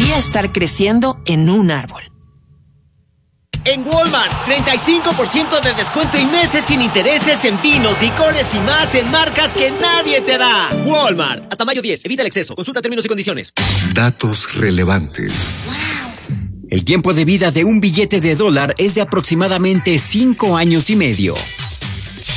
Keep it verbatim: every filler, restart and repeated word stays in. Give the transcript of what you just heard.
podría estar creciendo en un árbol. En Walmart, treinta y cinco por ciento de descuento y meses sin intereses en vinos, licores y más en marcas que nadie te da. Walmart, hasta mayo diez, evita el exceso. Consulta términos y condiciones. Datos relevantes. El tiempo de vida de un billete de dólar es de aproximadamente cinco años y medio.